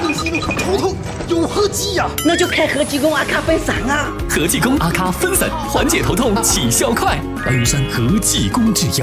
息怒，头痛，有何急呀？ 那就开和济公阿卡分散啊！ 和济公阿卡分散，缓解头痛，起效快。恩山和济公制药。